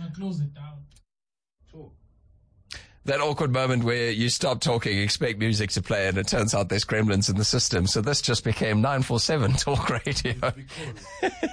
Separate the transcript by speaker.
Speaker 1: close it down.
Speaker 2: Talk.
Speaker 3: That awkward moment where you stop talking, expect music to play, and it turns out there's gremlins in the system. So this just became 947 Talk Radio.
Speaker 2: Because